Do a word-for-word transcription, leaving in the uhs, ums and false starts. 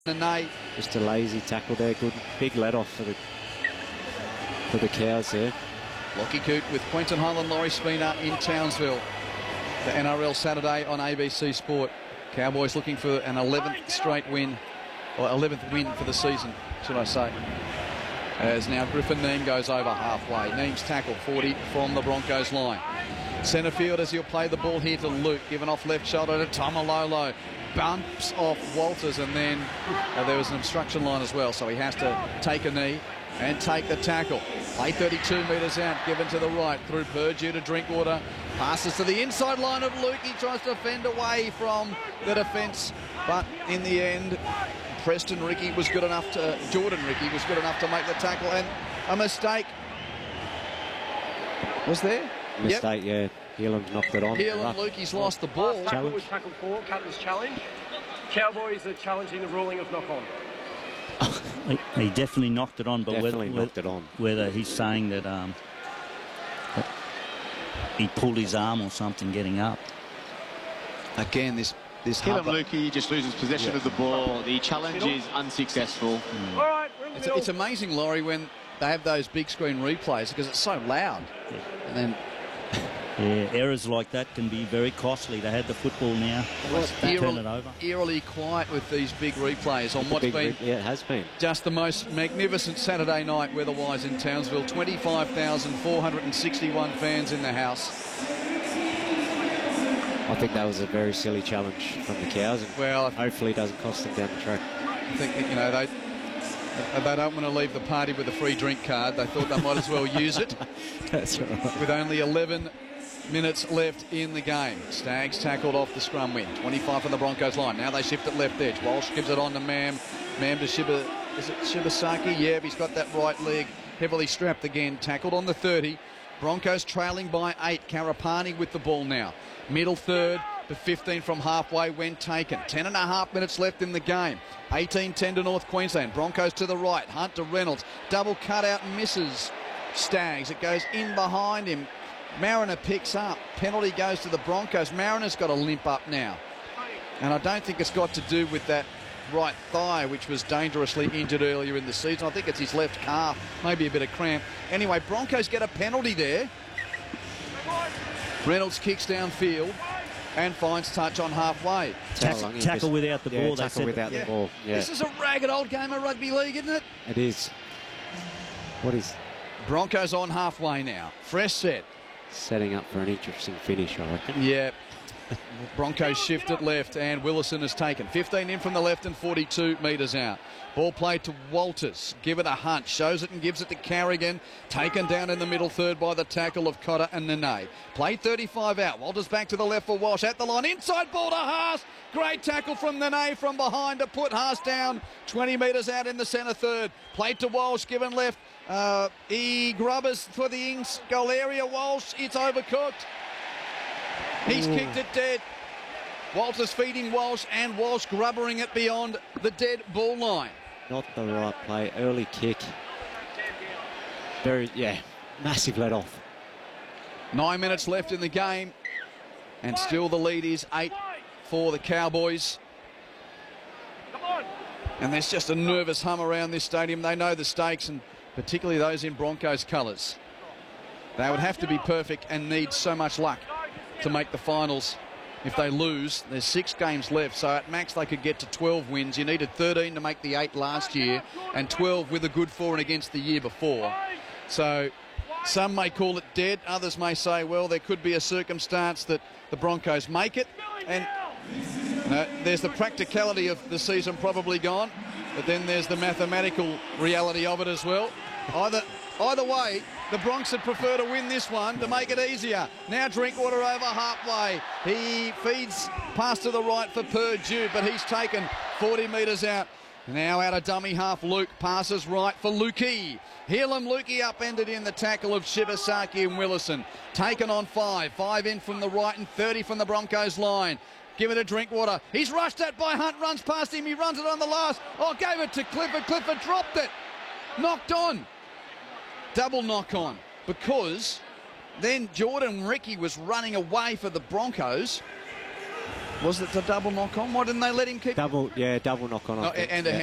Nene. Just a lazy tackle there. Good big let off for the for the Cows there. Lockie Coote with Quentin Holland, Laurie Spina in Townsville. The N R L Saturday on A B C Sport. Cowboys looking for an eleventh straight win, or eleventh win for the season, should I say. As now Griffin Neame goes over halfway. Neame's tackle, forty from the Broncos line. Centre field as he'll play the ball here to Luke. Given off left shoulder to Tomalolo. Bumps off Walters, and then uh, there was an obstruction line as well, so he has to take a knee and take the tackle. Play thirty-two metres out, given to the right through Purdue to Drinkwater. Passes to the inside line of Luke. He tries to fend away from the defence, but in the end, Preston Ricky was good enough to, Jordan Ricky was good enough to make the tackle, and a mistake was there. Mistake, yep. yeah. Heelan knocked it on. Heelan, Lukey's lost the ball. Last tackle was tackled for, Cutler's challenge. Cowboys are challenging the ruling of knock on. he, he definitely knocked it on, but definitely whether, knocked it on. whether he's saying that, um, that he pulled his arm or something getting up. Again, this this Heelan Lukey just loses possession yeah. of the ball. The challenge is unsuccessful. Mm. All right, we're in the it's, it's amazing, Laurie, when they have those big screen replays because it's so loud. Yeah. And then yeah, errors like that can be very costly. They had the football now. Turn it over. Eerily quiet with these big replays on what's been yeah, it has been just the most magnificent Saturday night weather-wise in Townsville. twenty-five thousand four hundred sixty-one fans in the house. I think that was a very silly challenge from the Cows, and well, hopefully it doesn't cost them down the track. I think that, you know, they they don't want to leave the party with a free drink card. They thought they might as well use it. That's right. With only eleven minutes left in the game. Staggs tackled off the scrum win. twenty-five from the Broncos line. Now they shift at left edge. Walsh gives it on to Mam. Mam to Shiba. Is it Shibasaki? Yeah, he's got that right leg heavily strapped again. Tackled on the thirty. Broncos trailing by eight. Karapani with the ball now. Middle third. The fifteen from halfway when taken. Ten and a half minutes left in the game. eighteen ten to North Queensland. Broncos to the right. Hunt to Reynolds. Double cutout and misses Staggs. It goes in behind him. Mariner picks up. Penalty goes to the Broncos. Mariner's got a limp up now. And I don't think it's got to do with that right thigh, which was dangerously injured earlier in the season. I think it's his left calf, maybe a bit of cramp. Anyway, Broncos get a penalty there. Reynolds kicks downfield and finds touch on halfway. Tackle, tackle without the yeah, ball. Tackle without yeah. the ball. Yeah. This is a ragged old game of rugby league, isn't it? It is. What is... Broncos on halfway now. Fresh set. Setting up for an interesting finish, I reckon. Yeah. Broncos shift at left, and Willison has taken. fifteen in from the left and forty-two metres out. Ball played to Walters. Give it a hunt. Shows it and gives it to Carrigan. Taken down in the middle third by the tackle of Cotter and Nene. Played thirty-five out. Walters back to the left for Walsh. At the line. Inside ball to Haas. Great tackle from Nene from behind to put Haas down. twenty metres out in the centre third. Played to Walsh. Given left. Uh, E. Grubbers for the Ings goal area. Walsh. It's overcooked. He's Ooh. kicked it dead. Walters feeding Walsh, and Walsh grubbering it beyond the dead ball line. Not the right play. Early kick. Very, yeah, massive let off. Nine minutes left in the game, and still the lead is eight for the Cowboys. And there's just a nervous hum around this stadium. They know the stakes, and particularly those in Broncos colours. They would have to be perfect and need so much luck to make the finals. If they lose, there's six games left, so at max they could get to twelve wins. You needed thirteen to make the eight last year, and twelve with a good for and against the year before. So some may call it dead, others may say, well, there could be a circumstance that the Broncos make it, and you know, there's the practicality of the season probably gone, but then there's the mathematical reality of it as well. Either Either way, the Bronx would prefer to win this one to make it easier. Now Drinkwater over halfway. He feeds pass to the right for Purdue, but he's taken forty metres out. Now out of dummy half, Luke passes right for Lukey. Heelan Lukey upended in the tackle of Shibasaki and Willison. Taken on five. Five in from the right and thirty from the Broncos line. Give it to Drinkwater. He's rushed at by Hunt, runs past him. He runs it on the last. Oh, gave it to Clifford. Clifford dropped it. Knocked on. Double knock on, because then Jordan Ricky was running away for the Broncos. Was it the double knock on? Why didn't they let him keep? Double, yeah, double knock on. No, I think. and a yeah.